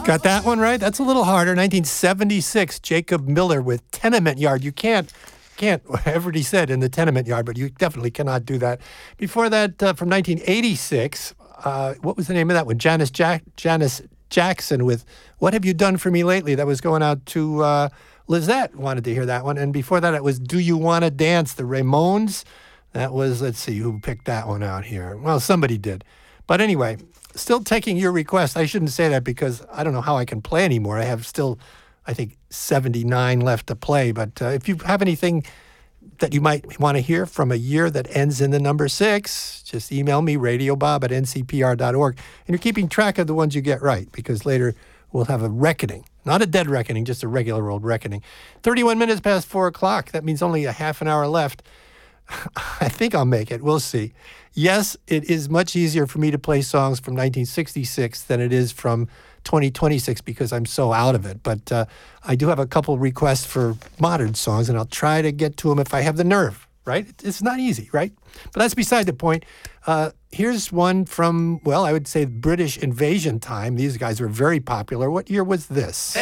Got that one right? That's a little harder. 1976, Jacob Miller with Tenement Yard. You can't, everybody said in the Tenement Yard, but you definitely cannot do that. Before that, from 1986, what was the name of that one? Janice Jackson with What Have You Done For Me Lately? That was going out to Lizette, wanted to hear that one. And before that, it was Do You Wanna Dance? The Ramones. That was, let's see, who picked that one out here? Well, somebody did. But anyway, still taking your request. I shouldn't say that because I don't know how I can play anymore. I have still, I think, 79 left to play. But if you have anything that you might want to hear from a year that ends in the number 6, just email me, radiobob@ncpr.org. And you're keeping track of the ones you get right because later we'll have a reckoning. Not a dead reckoning, just a regular old reckoning. 31 minutes past 4 o'clock. That means only a half an hour left. I think I'll make it. We'll see. Yes, it is much easier for me to play songs from 1966 than it is from 2026 because I'm so out of it. But I do have a couple requests for modern songs, and I'll try to get to them if I have the nerve, right? It's not easy, right? But that's beside the point. Here's one from, well, I would say British invasion time. These guys were very popular. What year was this?